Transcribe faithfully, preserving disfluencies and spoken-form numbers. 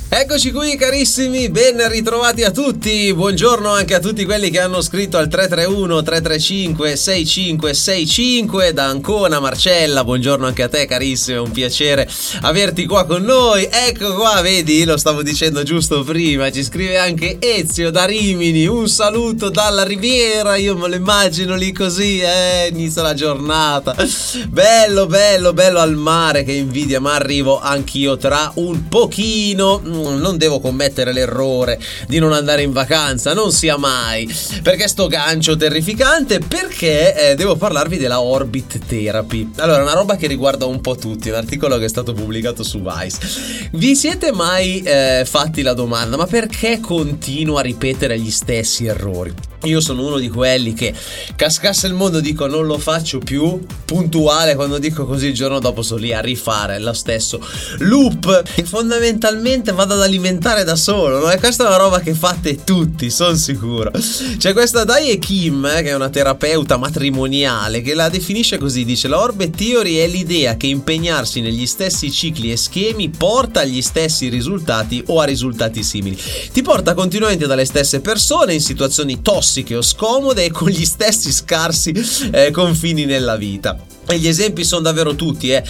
Eccoci qui carissimi, ben ritrovati a tutti, buongiorno anche a tutti quelli che hanno scritto al tre tre uno tre tre cinque sei cinque sei cinque, da Ancona Marcella, buongiorno anche a te carissimo, è un piacere averti qua con noi. Ecco qua, vedi, lo stavo dicendo giusto prima, ci scrive anche Ezio da Rimini, un saluto dalla Riviera, io me lo immagino lì così, eh, inizia la giornata, bello bello bello al mare, che invidia, ma arrivo anch'io tra un pochino. Non devo commettere l'errore di non andare in vacanza, non sia mai, perché sto gancio terrificante, perché eh, devo parlarvi della Orbit Therapy. Allora, una roba che riguarda un po' tutti, un articolo che è stato pubblicato su Vice. Vi siete mai eh, fatti la domanda: ma perché continuo a ripetere gli stessi errori? Io sono uno di quelli che, cascasse il mondo, dico non lo faccio più, puntuale, quando dico così il giorno dopo sono lì a rifare lo stesso loop che fondamentalmente vado ad alimentare da solo, no? E questa è una roba che fate tutti, sono sicuro. C'è questa Dae Kim, eh, che è una terapeuta matrimoniale, che la definisce così, dice: la Orbit Theory è l'idea che impegnarsi negli stessi cicli e schemi porta agli stessi risultati o a risultati simili, ti porta continuamente dalle stesse persone in situazioni tossiche o scomode e con gli stessi scarsi eh, confini nella vita. E gli esempi sono davvero tutti, eh.